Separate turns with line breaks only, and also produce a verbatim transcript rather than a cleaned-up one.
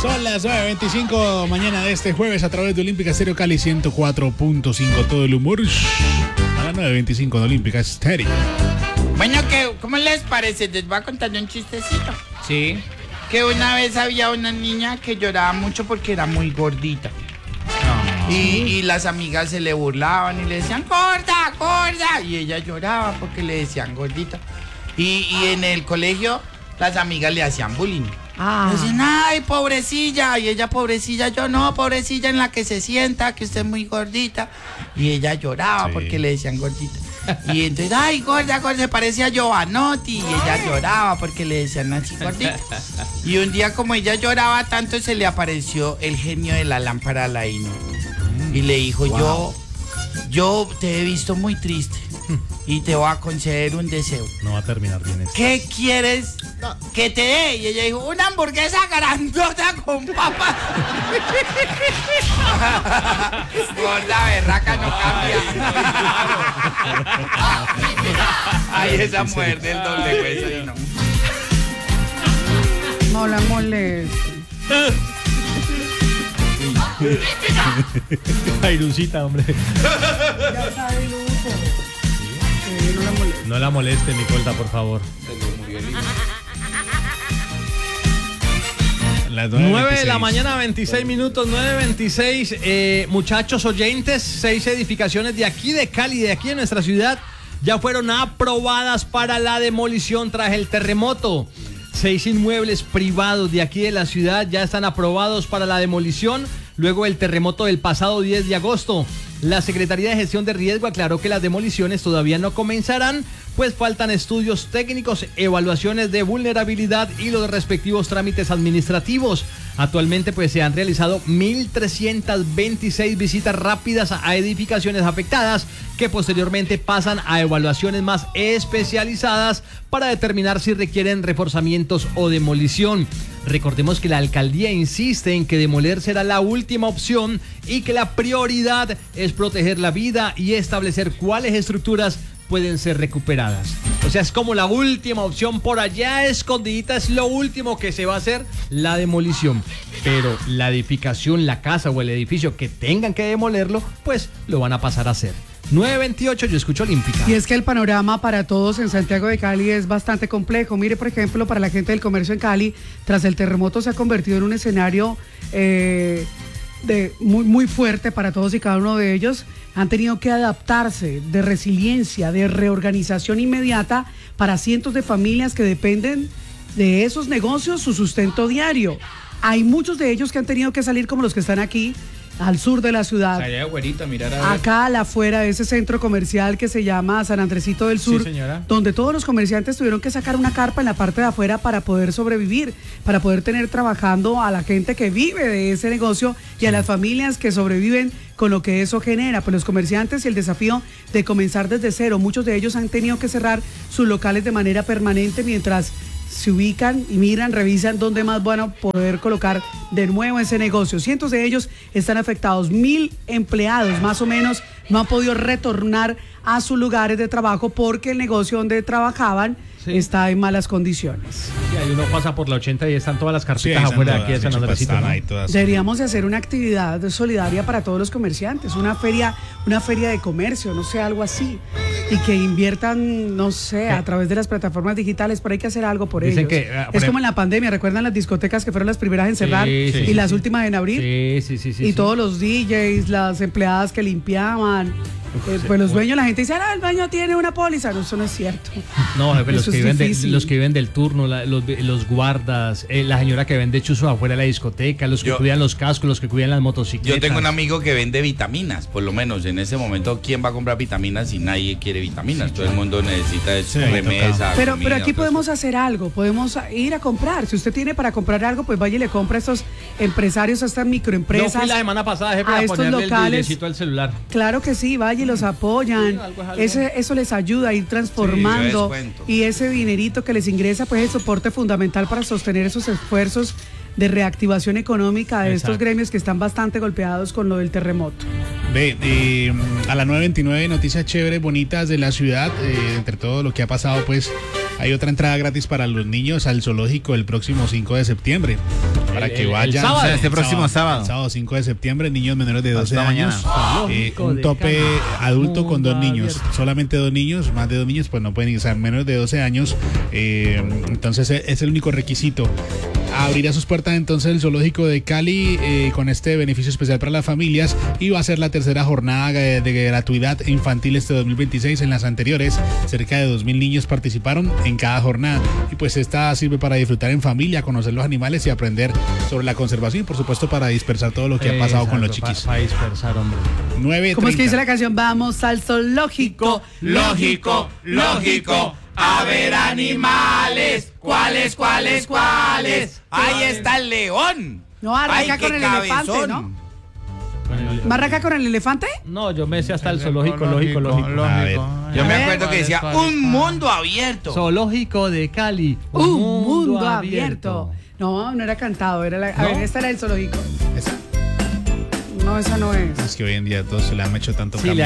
Son las nueve veinticinco mañana de este jueves a través de Olímpica Estéreo Cali ciento cuatro punto cinco. Todo el humor a las nueve veinticinco de Olímpica Estéreo.
Bueno, ¿qué, ¿cómo les parece? Les voy a contar un chistecito.
Sí.
Que una vez había una niña que lloraba mucho porque era muy gordita.
No.
Y, y las amigas se le burlaban y le decían, gorda, gorda. Y ella lloraba porque le decían gordita. Y, y en el colegio las amigas le hacían bullying.
Ah.
Le decían, ay, pobrecilla. Y ella, pobrecilla, yo no, pobrecilla en la que se sienta, que usted es muy gordita. Y ella lloraba, sí, porque le decían gordita. Y entonces, ay, gorda, gorda, se parecía a Giovanotti. Y ella lloraba porque le decían así gordita. Y un día, como ella lloraba tanto, se le apareció el genio de la lámpara Aladino. Y le dijo, wow, yo, yo te he visto muy triste y te voy a conceder un deseo.
No va a terminar bien esto.
¿Qué quieres que te dé? Y ella dijo, una hamburguesa grandota con papas. Gorda berraca no cambia. Ay, esa mujer del doble hueso y no.
No la moleste.
Ay, Lucita, hombre.
Ya sabe, Luco. Sí, no la moleste.
No la moleste, Nicolta, por favor.
nueve de la mañana, veintiséis minutos, nueve veintiséis. Eh, muchachos oyentes, seis edificaciones de aquí de Cali, de aquí de nuestra ciudad, ya fueron aprobadas para la demolición tras el terremoto. Seis inmuebles privados de aquí de la ciudad ya están aprobados para la demolición luego del terremoto del pasado diez de agosto. La Secretaría de Gestión de Riesgo aclaró que las demoliciones todavía no comenzarán, pues faltan estudios técnicos, evaluaciones de vulnerabilidad y los respectivos trámites administrativos. Actualmente pues se han realizado mil trescientas veintiséis visitas rápidas a edificaciones afectadas, que posteriormente pasan a evaluaciones más especializadas para determinar si requieren reforzamientos o demolición. Recordemos que la alcaldía insiste en que demoler será la última opción y que la prioridad es proteger la vida y establecer cuáles estructuras pueden ser recuperadas. O sea, es como la última opción, por allá escondidita, es lo último que se va a hacer, la demolición. Pero la edificación, la casa o el edificio que tengan que demolerlo, pues lo van a pasar a hacer. nueve veintiocho, yo escucho Olímpica.
Y es que el panorama para todos en Santiago de Cali es bastante complejo. Mire, por ejemplo, para la gente del comercio en Cali, tras el terremoto se ha convertido en un escenario eh, de muy, muy fuerte para todos y cada uno de ellos. Han tenido que adaptarse, de resiliencia, de reorganización inmediata para cientos de familias que dependen de esos negocios, su sustento diario. Hay muchos de ellos que han tenido que salir, como los que están aquí, al sur de la ciudad.
Allá, güerita, mirar a ver.
Acá a la afuera de ese centro comercial que se llama San Andresito del Sur,
sí, señora,
donde todos los comerciantes tuvieron que sacar una carpa en la parte de afuera para poder sobrevivir, para poder tener trabajando a la gente que vive de ese negocio y a las familias que sobreviven con lo que eso genera. Pues los comerciantes y el desafío de comenzar desde cero, muchos de ellos han tenido que cerrar sus locales de manera permanente mientras se ubican y miran, revisan dónde más van a poder colocar de nuevo ese negocio. Cientos de ellos están afectados, mil empleados más o menos no han podido retornar a sus lugares de trabajo porque el negocio donde trabajaban sí está en malas condiciones.
Y ahí uno pasa por la ochenta y están todas las carpitas sí, afuera de aquí de San Andresito, ¿no?
Deberíamos de hacer una actividad solidaria para todos los comerciantes, una feria, una feria de comercio, no sé, algo así, y que inviertan, no sé, a través de las plataformas digitales, pero hay que hacer algo por Dicen ellos. Que, uh, por es como en la pandemia, ¿recuerdan las discotecas que fueron las primeras en cerrar sí, sí, y sí, las sí. últimas en abrir?
Sí, sí, sí. sí
y
sí.
todos los D Js, las empleadas que limpiaban. Eh, pues los dueños, la gente dice, ah, el dueño tiene una póliza. No, eso no es cierto.
No, jefe, los, que viven de, los que viven del turno, la, los, los guardas, eh, la señora que vende chuzos afuera de la discoteca, los que yo, cuidan los cascos, los que cuidan las motocicletas.
Yo tengo un amigo que vende vitaminas, por lo menos en ese momento. ¿Quién va a comprar vitaminas si nadie quiere vitaminas? Sí, todo el mundo necesita sí, remesa.
Pero,
comida,
pero aquí podemos hacer algo, podemos ir a comprar. Si usted tiene para comprar algo, pues vaya y le compra a estos empresarios, a estas microempresas.
Yo fui la semana pasada, jefe,
a,
a
estos
ponerle
locales,
el billecito al celular.
Claro que sí, vaya y los apoyan. Sí, algo algo. Ese, eso les ayuda a ir transformando sí, y ese dinerito que les ingresa pues es el soporte fundamental para sostener esos esfuerzos de reactivación económica de Exacto. estos gremios que están bastante golpeados con lo del terremoto.
Ve, eh, a las nueve veintinueve noticias chéveres, bonitas de la ciudad, eh, entre todo lo que ha pasado pues Hay otra entrada gratis para los niños al zoológico el próximo cinco de septiembre. Para
El-
que
el- el
vayan.
sábado.
O sea, este próximo sábado.
El sábado cinco de septiembre, niños menores de doce
Hasta
años.
mañana.
eh,
Zoológico
un
de
tope
Cali.
adulto con dos
Mundo
niños.
abierto.
Solamente dos niños, más de dos niños, pues no pueden ir. O sea, menos de doce años. eh, entonces e- es el único requisito. Abrirá sus puertas entonces el zoológico de Cali eh, con este beneficio especial para las familias y va a ser la tercera jornada de, de gratuidad infantil este dos mil veintiséis. En las anteriores, cerca de dos mil niños participaron en cada jornada y pues esta sirve para disfrutar en familia, conocer los animales y aprender sobre la conservación y por supuesto para dispersar todo lo que ha pasado con los
Exacto,
chiquis.
Para dispersar, hombre.
nueve
¿Cómo es que dice
treinta.
la canción? Vamos al zoológico.
Lógico, lógico. A ver animales. ¿Cuáles, cuáles, cuáles? Ahí está el león.
No, arranca
Ay,
con
qué
el elefante,
cabezón.
¿no? ¿Marraca con el elefante?
No, yo me sé hasta el zoológico, lógico, lógico.
A ver.
Yo me
A ver.
acuerdo que decía un mundo abierto.
Zoológico de Cali.
Un mundo abierto. No, no era cantado, era la... A
¿No?
ver, esta era el zoológico.
Esa-
No, esa no es.
Es que hoy en día todos se le han hecho tanto
Sí, le
cambio.